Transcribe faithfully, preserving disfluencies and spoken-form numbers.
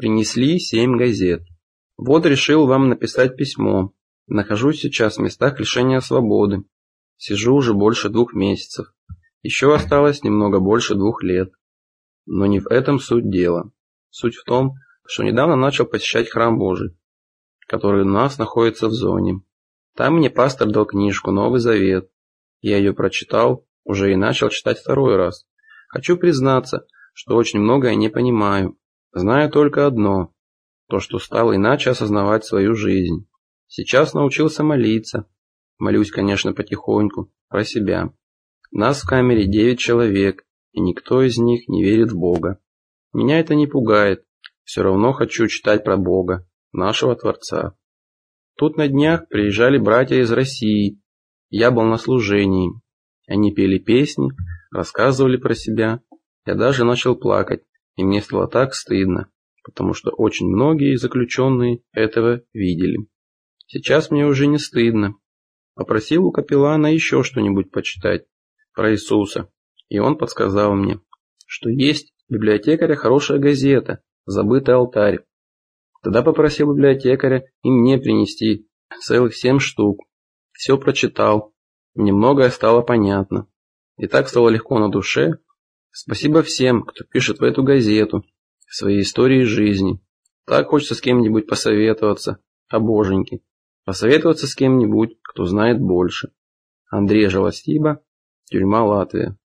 Принесли семь газет. Вот решил вам написать письмо. Нахожусь сейчас в местах лишения свободы. Сижу уже больше двух месяцев. Еще осталось немного больше двух лет. Но не в этом суть дела. Суть в том, что недавно начал посещать храм Божий, который у нас находится в зоне. Там мне пастор дал книжку «Новый Завет». Я ее прочитал, уже и начал читать второй раз. Хочу признаться, что очень многое не понимаю. Знаю только одно. То, что стал иначе осознавать свою жизнь. Сейчас научился молиться. Молюсь, конечно, потихоньку, про себя. Нас в камере девять человек, и никто из них не верит в Бога. Меня это не пугает. Все равно хочу читать про Бога, нашего Творца. Тут на днях приезжали братья из России. Я был на служении. Они пели песни, рассказывали про себя. Я даже начал плакать, и мне стало так стыдно, потому что очень многие заключенные этого видели. Сейчас мне уже не стыдно. Попросил у капеллана еще что-нибудь почитать про Иисуса, и он подсказал мне, что есть у библиотекаря хорошая газета «Забытый алтарь». Тогда попросил библиотекаря и мне принести целых семь штук. Все прочитал, мне многое стало понятно. И так стало легко на душе. Спасибо всем, кто пишет в эту газету свои истории жизни. Так хочется с кем-нибудь посоветоваться о Боженьке. Посоветоваться с кем-нибудь, кто знает больше. Андрей Жалостиба, тюрьма Латвия.